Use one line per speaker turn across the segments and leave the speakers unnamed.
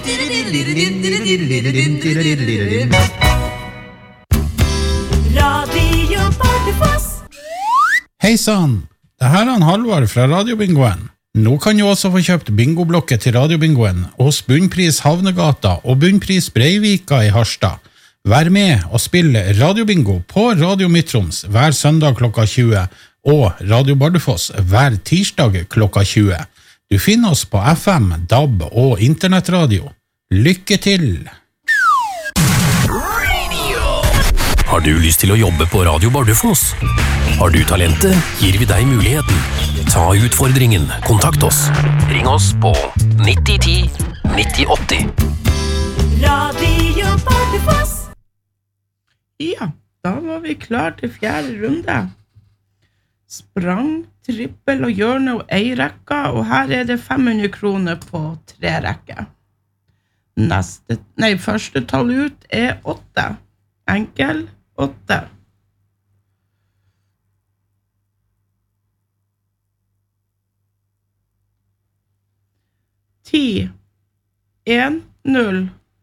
Radio Bardufoss.
Hei sann, det her er Halvard fra Radiobingoen. Nå kan du også få kjøpt bingoblokket til Radiobingoen hos Bunnpris Havnegata og Bunnpris Breivika i Harstad. Vær med og spill Radiobingo på Radio Midtroms hver søndag klokka 20 og Radio Bardufoss hver tirsdag klokka 20. Du finner oss på FM, DAB og internettradio. Lykke til!
Har du lyst til å jobbe på Radio Bardufoss? Har du talentet, gir vi deg muligheten. Ta utfordringen, kontakt oss. Ring oss på 9010 9080.
Radio Bardufoss.
Ja, da var vi klar til fjerde runde. Sprang, trippel og hjørne og ei rekke, og her er det 500 kroner på 3 rekker. Første tall ut er 8. Enkel 8. Ti, 1, 0.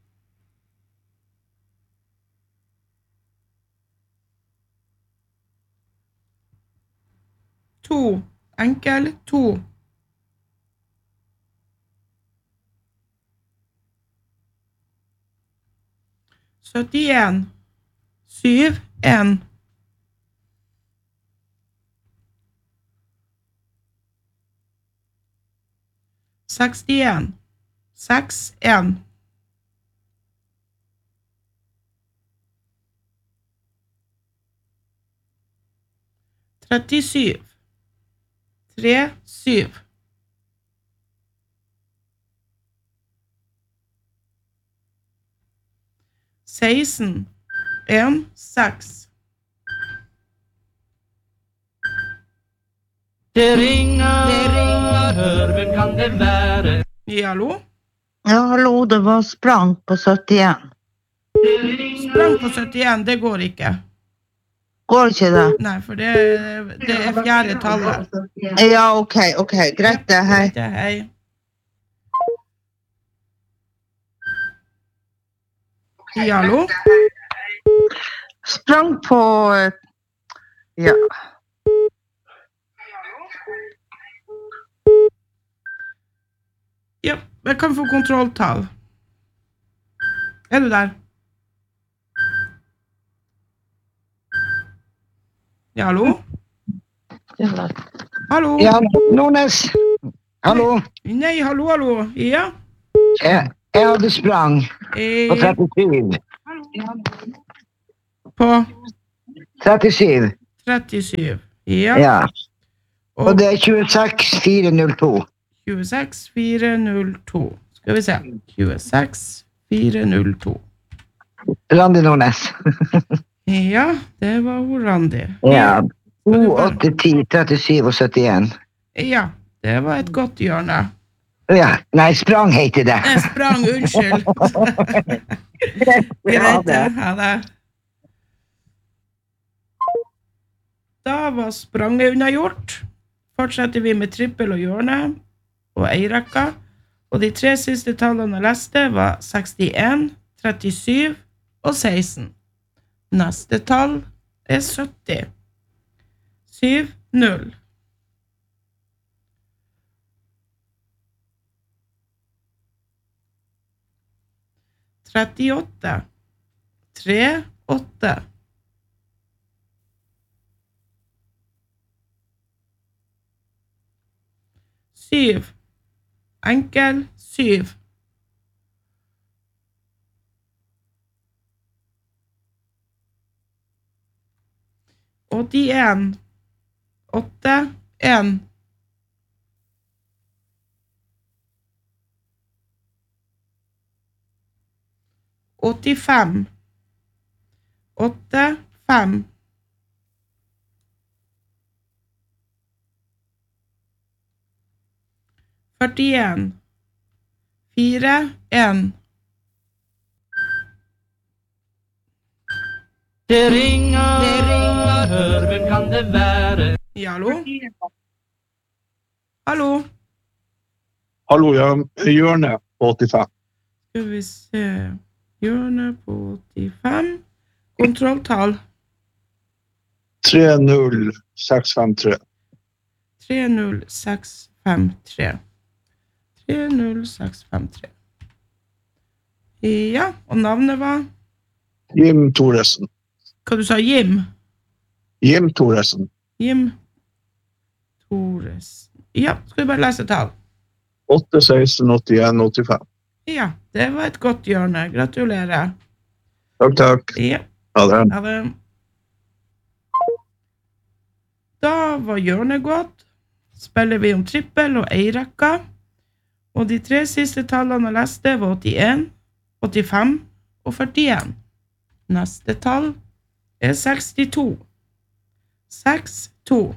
To, enkel 2. Syttien, 7, 1. Sekstien, 6, 1. Trettisyv, 3, 7. Seksten, 1, 6.
Det ringer, hør, hvem kan det være?
Ja, hallo?
Ja, hallo, det var sprang på 71.
Sprang på 71, det går ikke.
Går ikke det?
Nei, for det er fjerde tallet.
Ja, ok, greit det, hei.
Greit det, hei. Ja, hallo?
Sprang på, ja.
Ja, jeg kan få kontrolltall. Er du der? Ja, hallo? Hallo?
Ja, Nordnes. Hallo.
Nei, hallo. Ja?
Jeg hadde sprang på 37.
På?
37.
37, ja.
Ja. Og det er 26,402.
26,402. Skal vi se. 26,402.
Randi Nordnes.
Ja, det var hun Randi.
Ja, 2, 8, 10, 37 og 71.
Ja, det var et godt hjørne.
Ja, nei, sprang heter det.
Sprang, unnskyld. Greit, ha det. Da var spranget unnagjort. Fortsetter vi med trippel og hjørne og eirekka. Og de 3 siste tallene jeg leste var 61, 37 og 16. Neste tall er 70. 7, 0. Trettiåtte. 3, 8. Syv. Enkel 7. 81. 8, 1. 85. 8, 5. 41. 4, 1.
Det ringer, hør, hvem kan det være?
Ja, hallo? Hallo?
Hallo, ja, hjørne på 85.
Skal vi se. Hjørne på 85. Kontrolltall.
30653.
30653. 30653. Ja, og navnet var?
Jim Thoresen.
Hva du sa, Jim?
Jim Thoresen.
Jim Thoresen. Ja, skal vi bare lese tall?
8, 16, 81, 85.
Ja, det var et godt hjørne. Gratulerer.
Takk, takk.
Ja,
Ha det.
ha det. Da var hjørnet gått. Spiller vi om trippel og eirekka. Og de 3 siste tallene jeg leste var 81, 85 og 41. Neste tall er 62. 62.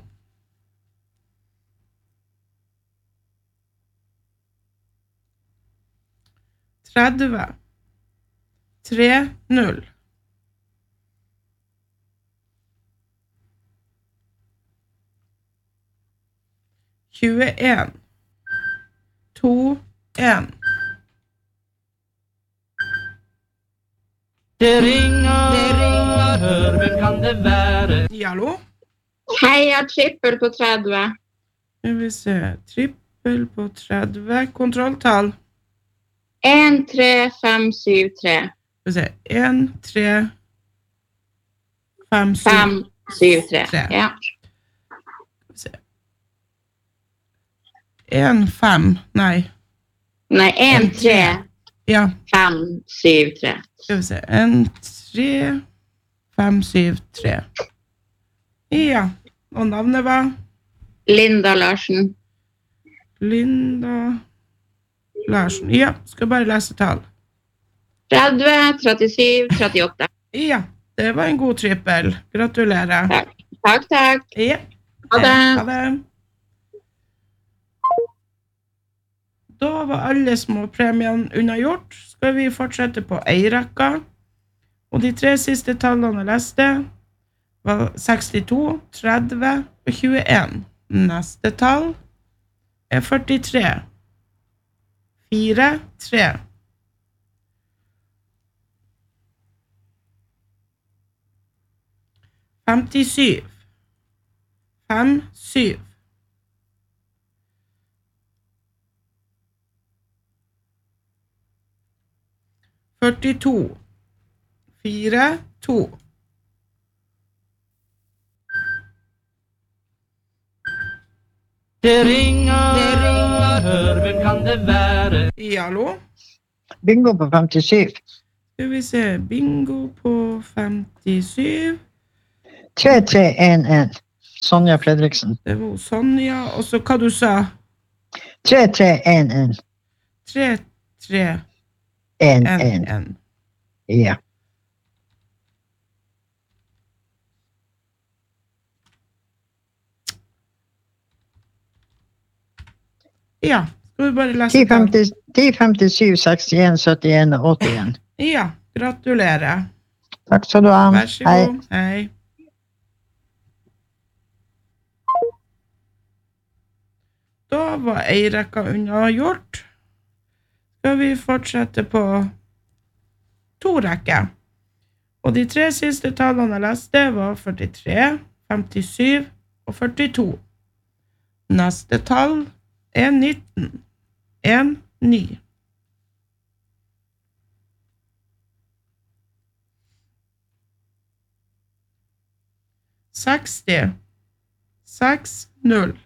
Tredve. 3-0. 21. 2-1.
Det ringer, hør, hvem kan det være?
Hallo?
Hei, jeg har trippel på 30.
Skal vi se. Trippel på 30. Kontrolltall.
1, 3, 5, 7, 3.
Skal vi se. 1, 3, 5, 7.
5, 7, 3. Ja.
Skal vi se. 1, 5. Nei.
Nei, 1, 3,
Ja.
5, 7, 3.
Skal vi se. 1, 3, 5, 7, 3. Ja. Og navnet var?
Linda Larsen.
Linda Larsen. Ja, skal bare lese tall.
30, 37, 38.
Ja, det var en god trippel. Gratulerer.
Takk, takk.
Ja.
Ha det.
Ha det. Da var alle småpremiene unnagjort. Skal vi fortsette på eirekka. Og de 3 siste tallene jeg leste var 62, 30 og 21. Neste tall er 43. 4, 3. 57. 5, 7. 42. 4, 2.
Det ringer, hør, hvem kan det være?
Hallo?
Bingo på 57.
Skal vi se. Bingo på 57.
3311. Sonja Fredriksen.
Det var Sonja. Og så hva du sa?
3311.
3, 3,
1,
1,
1.
1.
Ja.
Ja, skal vi bare lese tall?
10, 57, 61, 71 og 81.
Ja, gratulerer.
Takk skal du ha.
Vær så
Hei.
god. Hei. Da var eirekka unnagjort. Skal vi fortsette på 2 rekker. Og de 3 siste tallene jeg leste var 43, 57 og 42. Neste tall er 19. 1, 9. 60. 6, 0.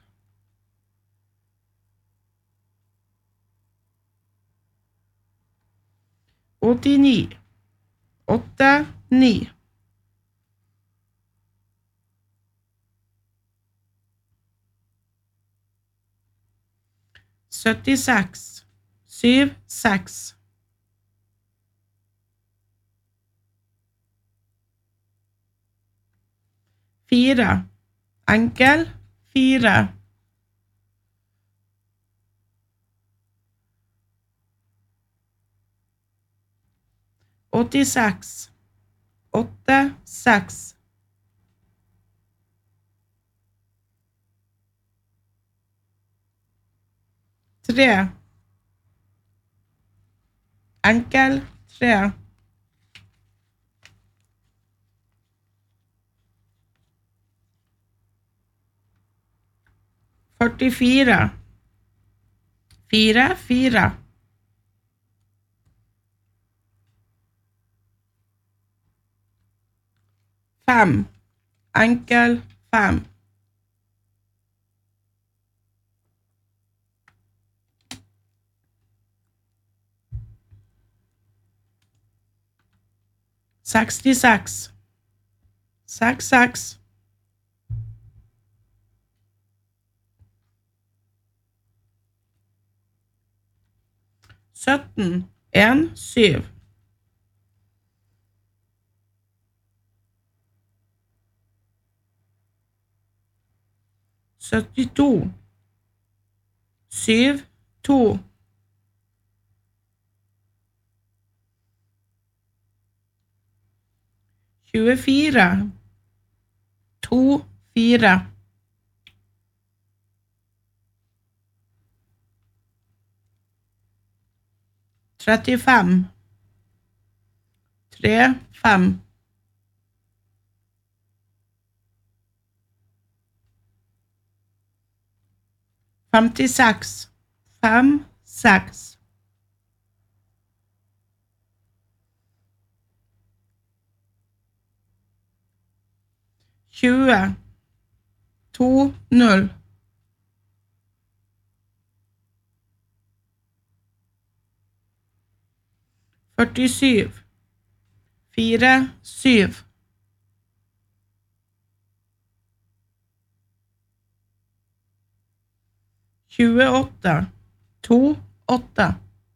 89. 8, 9. 76. 7, 6. 4. Enkel. 4. 86. 8, 6. 3. Enkel 3. Førtifire. 4, 4. 5. Enkel 5. 66. 6, 6. 17. 1, 7. 72. 7, 2. 24. 2, 4. 35. 3, 5. 56. 5, 6. 20. 2, 0. 47. 4, 7. 28. 2, 8.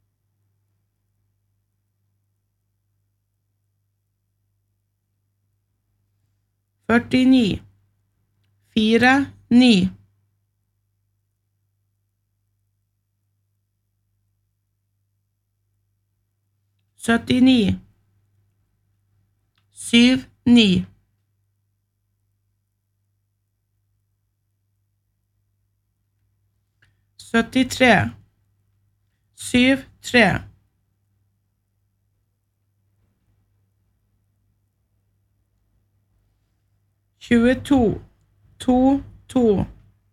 49. 4, 9. 79. 7, 9. 73. 7, 3. 22. 2, 2.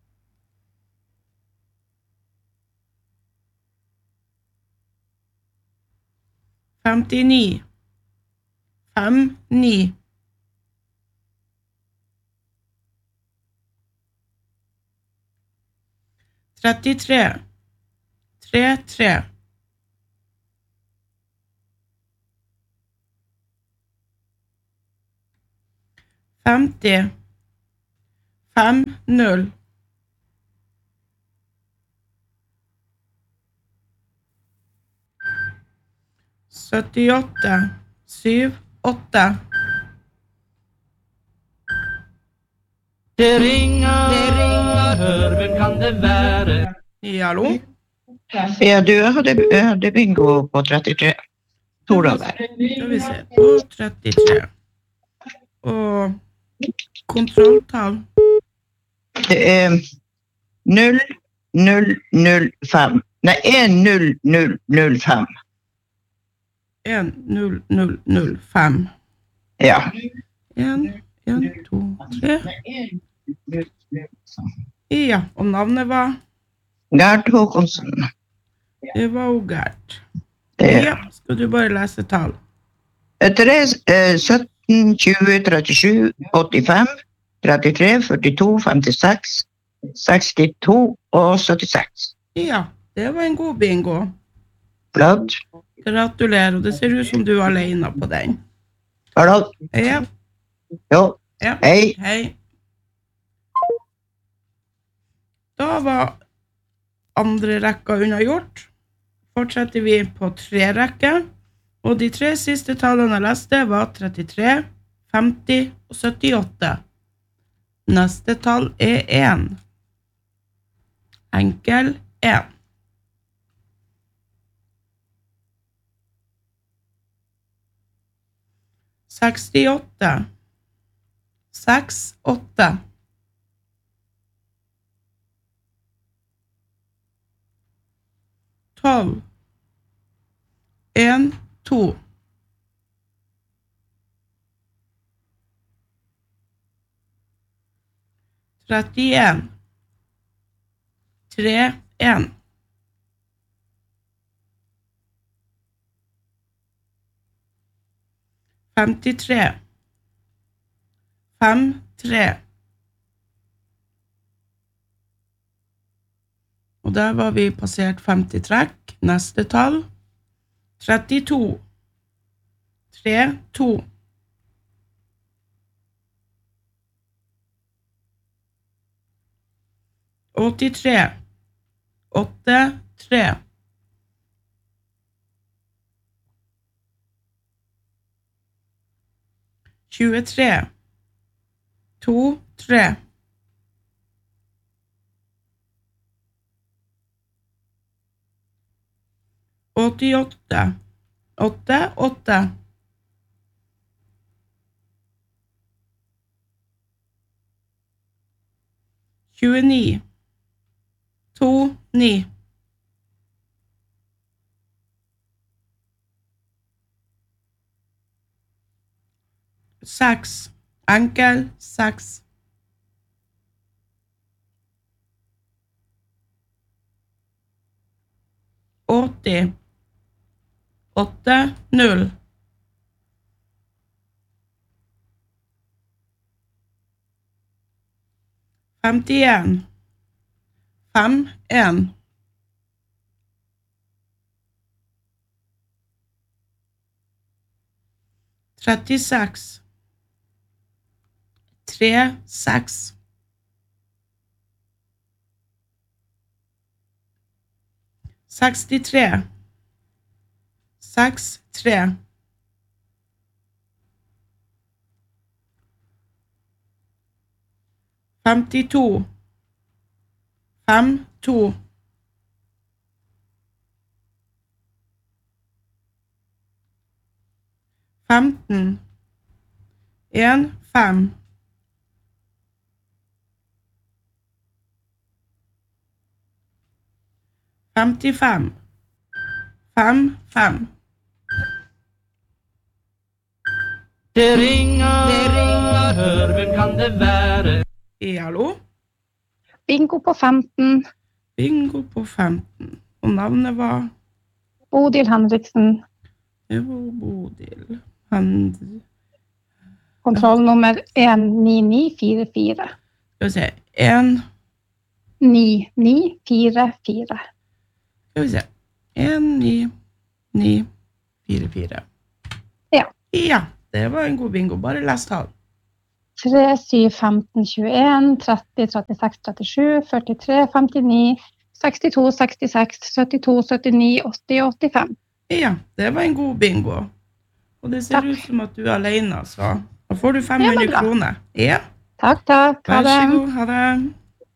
59. 5, 9. 33. 3, 3. 50. 5, 0. 78. 7, 8.
Det ringer, hør, hvem kan det være?
Ja, hallo?
Ja, jeg hadde bingo på 33. Tordager.
Skal vi se, på 33. Og kontrolltall.
Det 0, 0, 0, 5. Nei, 1, 0, 0, 0, 5.
1, 0, 0, 0, 5.
Ja.
1, 1, 2, 3. Ja, og navnet var?
Gert Håkonsen.
Det var jo Gert. Ja, skal du bare lese tall?
17, 20, 37, 85, 33, 42, 56, 62 og 76.
Ja, det var en god bingo.
Flott.
Gratulerer, og det ser ut som du er alene på den.
Hallo.
Ja.
Jo.
Ja.
Hei.
Hei. Da var andre rekka unnagjort. Fortsetter vi på 3 rekker, og de 3 siste tallene jeg leste var 33, 50 og 78. Neste tall er 1. Enkel 1. Sekstiåtte. 6, 8. 12. 1, 2. Trettien. 3, 1. 53. 5, 3. Og der var vi passert 50 trekk. Neste tall. 32. 3, 2. 83. 8, 3. 23. 2, 3. 88. 8, 8. 29. 2, 9. 6. Enkel 6. 80. 8, 0. 51. 5, 1. 36. 3, 6. 63. 6, 3. 52. 5, 2. 15. 1, 5. 55. 5, 5.
Det ringer, hør, hvem kan det være?
Hallo?
Bingo på 15.
Bingo på 15. Og navnet var?
Bodil Henriksen.
Det var Bodil.
Kontrollnummer 19944.
Skal vi se.
19944.
Skal vi se. 19944.
Ja.
Ja, det var en god bingo. Bare les tall.
3, 7, 15, 21, 30, 36, 37, 43, 59, 62, 66, 72, 79, 80, 85.
Ja, det var en god bingo. Og det ser ut som at du er alene, så da får du 500 kroner. Ja.
Takk, takk.
Vær så god, ha det.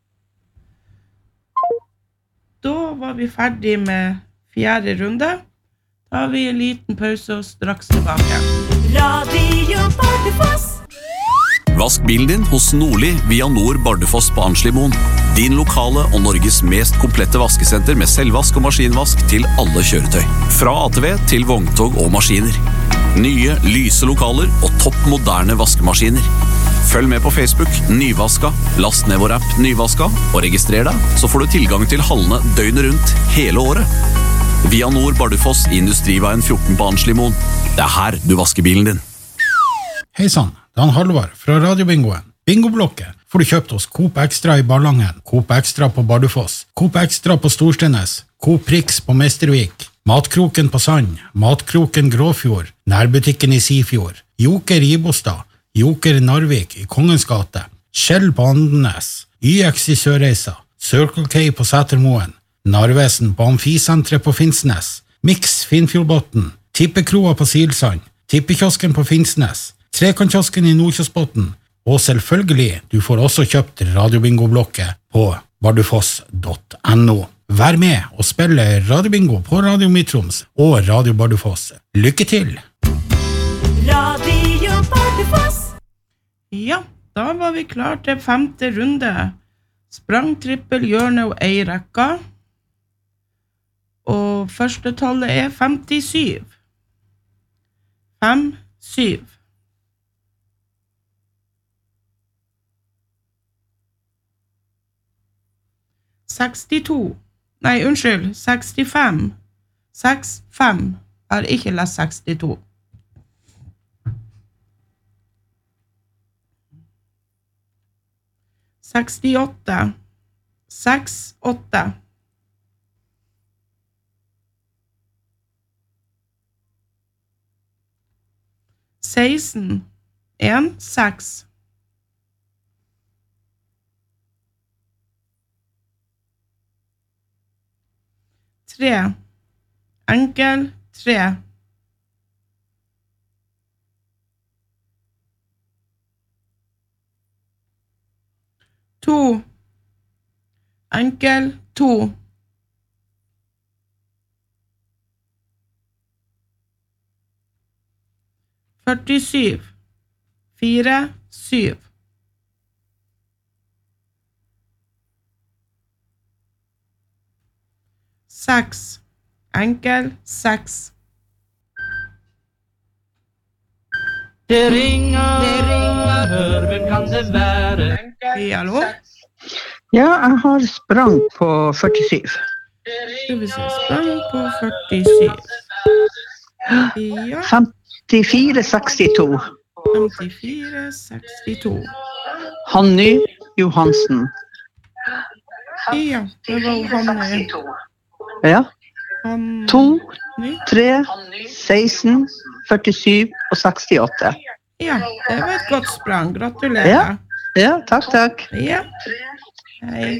Da var vi ferdig med 4. runde. Da har vi en liten pause og straks tilbake.
Radio Bardufoss.
Vask bilen din hos Nordli via Nord Bardufoss på Arnslimoen. Din lokale og Norges mest komplette vaskesenter med selvvask og maskinvask til alle kjøretøy. Fra ATV til vogntog og maskiner. Nye, lyse lokaler og topp moderne vaskemaskiner. Følg med på Facebook, Nyvaska, last ned vår app Nyvaska og registrer deg, så får du tilgang til hallene døgnet rundt hele året. Via Nord Bardufoss i Industriveien 14 på Arnslimoen. Det er her du vasker bilen din.
Hei sann, det er Halvard fra Radiobingoen. Bingoblokket får du kjøpt hos Coop Extra i Ballangen, Coop Extra på Bardufoss, Coop Extra på Storstenes, Coop Prix på Mestervik, Matkroken på Sand, Matkroken Gråfjord, Nærbutikken i Sifjord, Joker i Ibostad, Joker Narvik i Kongens gate, Skjell på Andenes, YX i Sørreisa, Circle K på Sætermoen, Narvesen på Amfisentret på Finnsnes, Mix Finnfjordbotten, Tippekroa på Silsand, Tippekiosken på Finnsnes, Trekantkiosken i Nordkjosbotten, og selvfølgelig, du får også kjøpt Radiobingoblokket på bardufoss.no. Vær med og spille Radiobingo på Radio Mitroms og Radio Bardufoss. Lykke til!
Radio Bardufoss.
Ja, da var vi klar til 5. runde. Sprang, trippel, hjørne og ei rekka. Og første tallet 57. 57. 62. Nei, unnskyld, 65. 65. Jeg har ikke lest 62. 68. 68. 16. 1, 6. 3. Enkel 3. 2. Enkel 2. 47. 4, 7. 6. Enkel 6.
Det ringer, hør, hvem kan det være?
Hallo?
Ja, jeg har sprang på 47.
Skal vi se, sprang på 47. Ja.
54, 62.
54, 62.
Hanny Johansen.
Ja, det var Hanny.
Ja. 2, 3, 16, 47 og 68.
Ja, det var et godt sprang. Gratulerer.
Ja, takk.
Ja. Hei.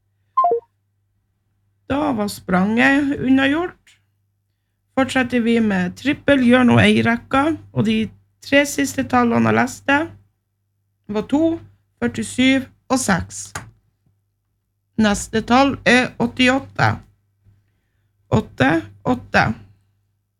Da var spranget unnagjort. Fortsetter vi med trippel, Jørn og Eirekka, og de 3 siste tallene jeg leste var 2, 47 og 6. Neste tall 88. 8, 8.